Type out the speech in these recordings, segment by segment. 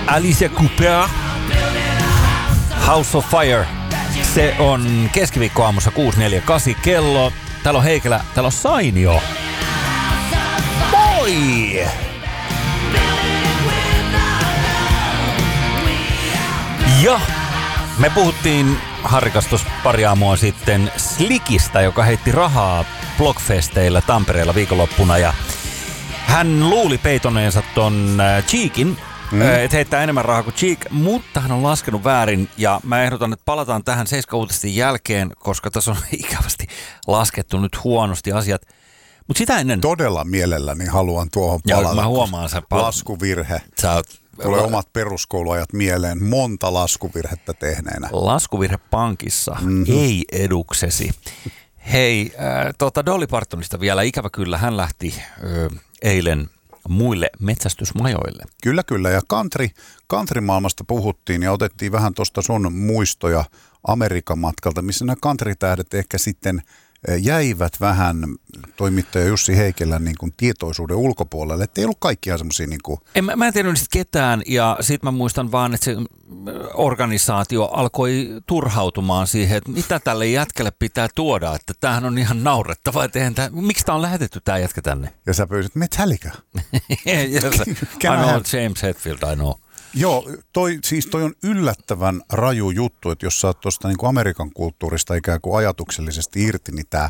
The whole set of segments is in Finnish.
Alicia Cooper, House of Fire. Se on keskiviikkoaamussa 6:48 kello. Täällä on Heikelä, täällä on Sainio. Moi! Ja me puhuttiin Harrikas tuossa pari aamua sitten Slikistä, joka heitti rahaa Blockfesteillä Tampereella viikonloppuna. Ja hän luuli peitoneensa ton Cheekin, että heittää enemmän rahaa kuin Cheek, mutta hän on laskenut väärin. Ja mä ehdotan, että palataan tähän 7-uutisten jälkeen, koska tässä on ikävästi laskettu nyt huonosti asiat. Mutta sitä ennen... Todella mielelläni haluan tuohon palata. Ja mä huomaan sen laskuvirhe. Tulee omat peruskouluajat mieleen monta laskuvirhettä tehneenä. Laskuvirhe pankissa, ei eduksesi. Hei, Dolly Partonista vielä, ikävä kyllä, hän lähti eilen muille metsästysmajoille. Kyllä, ja country-maailmasta puhuttiin ja otettiin vähän tuosta sun muistoja Amerikan matkalta, missä nämä country-tähdet ehkä sitten jäivät vähän toimittaja Jussi Heikelän niin kuin tietoisuuden ulkopuolelle, että ei ollut kaikkia semmoisia... Niin kuin... Mä en tiedä niistä ketään, ja sitten mä muistan vaan, että se organisaatio alkoi turhautumaan siihen, että mitä tälle jätkelle pitää tuoda, että tämähän on ihan naurettava, että miksi tää on lähetetty tää jätkä tänne? Ja sä pyysit Metallica. I know James Hetfield, I know. Joo, toi on yllättävän raju juttu, että jos sä oot tuosta niin kuin Amerikan kulttuurista ikään kuin ajatuksellisesti irti, niin tämä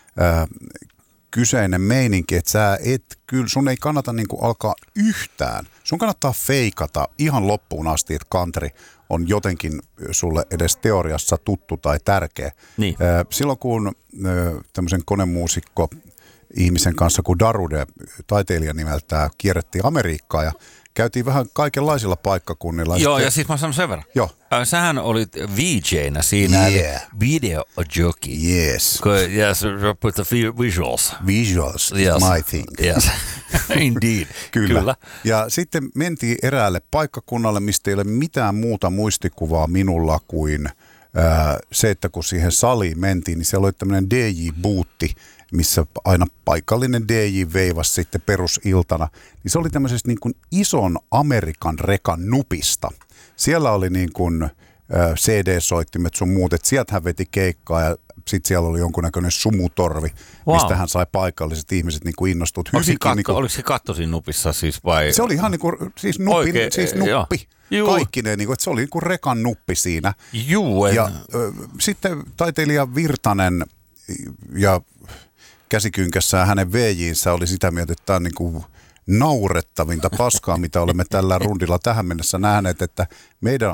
kyseinen meininki, että sä kyllä sun ei kannata niin kuin alkaa yhtään. Sun kannattaa feikata ihan loppuun asti, että country on jotenkin sulle edes teoriassa tuttu tai tärkeä. Niin. Silloin kun tämmöisen konemuusikko ihmisen kanssa kuin Darude, taiteilija nimeltään, kierrettiin Amerikkaa ja käytiin vähän kaikenlaisilla paikkakunnilla. Joo, ja siis mä sanon sen verran. Joo. Sähän olit VJ:nä siinä, video jockey. Yes. Yes, put the visuals. Visuals is yes. my thing. Yes, indeed. Kyllä. Ja sitten mentiin eräälle paikkakunnalle, mistä ei ole mitään muuta muistikuvaa minulla kuin se, että kun siihen saliin mentiin, niin siellä oli tämmöinen DJ-buutti, missä aina paikallinen DJ veivasi sitten perusiltana, niin se oli tämmöisestä niin kuin ison Amerikan rekan nupista. Siellä oli niin kuin CD-soittimet sun muut, että sieltä hän veti keikkaa ja sitten siellä oli jonkunnäköinen sumutorvi, mistä hän sai paikalliset ihmiset niin kuin innostuut. Oliko se katto siinä nupissa siis vai? Se oli ihan niin kuin, siis nuppi. Kaikkineen, niin kuin, että se oli niin kuin rekan nuppi siinä. Juu. Ja sitten taiteilija Virtanen ja käsikynkässään hänen VJ:nsä oli sitä mieltä, että tämä on niin kuin naurettavinta paskaa, mitä olemme tällä rundilla tähän mennessä nähneet, että meidän